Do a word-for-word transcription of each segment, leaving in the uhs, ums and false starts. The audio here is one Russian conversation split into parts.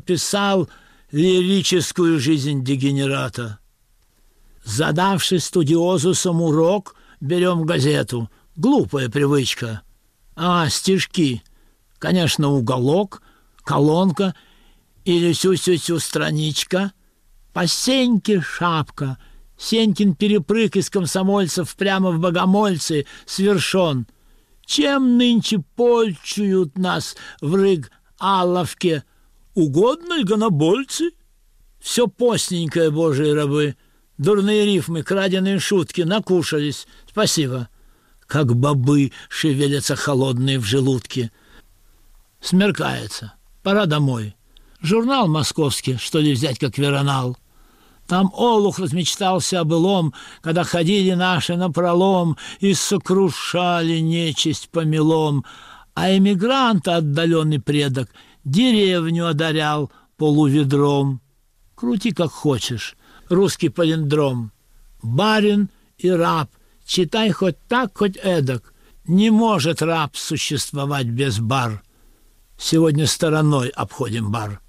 описал лирическую жизнь дегенерата. Задавший студиозусом урок, берем газету. Глупая привычка. А, стишки. Конечно, уголок, колонка или сю-сю-сю страничка. По Сеньке шапка. Сенькин перепрыг из комсомольцев прямо в богомольцы свершен. Чем нынче польчуют нас в Рыг-Аловке? Угодно ли гонобольцы? Все постненькое, божьи рабы. Дурные рифмы, краденые шутки, накушались. Спасибо. Как бобы шевелятся холодные в желудке. Смеркается. Пора домой. Журнал московский, что ли, взять как веронал. Там олух размечтался о былом, когда ходили наши напролом и сокрушали нечисть помелом, а эмигранта отдаленный предок деревню одарял полуведром. Крути как хочешь. Русский палиндром. Барин и раб. Читай хоть так, хоть эдак. Не может раб существовать без бар. Сегодня стороной обходим бар.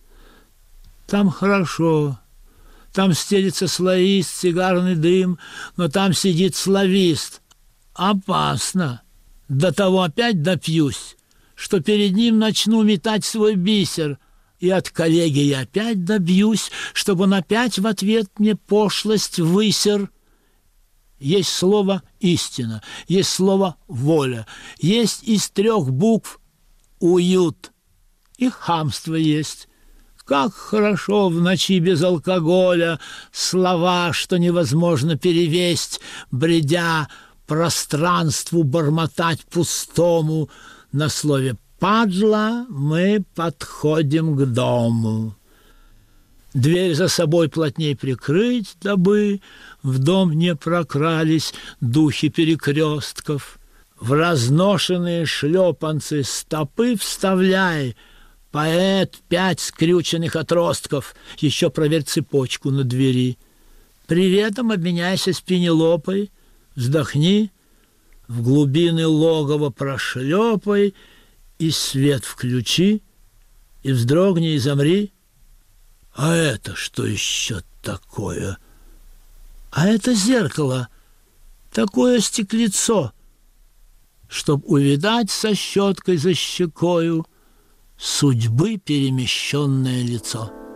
Там хорошо. Там стелится слоист, сигарный дым, но там сидит славист. Опасно. До того опять допьюсь, что перед ним начну метать свой бисер, и от коллеги я опять добьюсь, чтобы он опять в ответ мне пошлость высер. Есть слово «истина», есть слово «воля», есть из трех букв «уют», и хамство есть. Как хорошо в ночи без алкоголя слова, что невозможно перевесть, бредя пространству бормотать пустому. На слове «падла» мы подходим к дому. Дверь за собой плотней прикрыть, дабы в дом не прокрались духи перекрестков. В разношенные шлепанцы стопы вставляй, поэт, пять скрюченных отростков, еще проверь цепочку на двери. Приветом обменяйся с Пенелопой, вздохни, в глубины логова прошлепай, и свет включи, и вздрогни, и замри. А это что еще такое? А это зеркало, такое стеклецо, чтоб увидать со щеткой за щекою судьбы перемещенное лицо.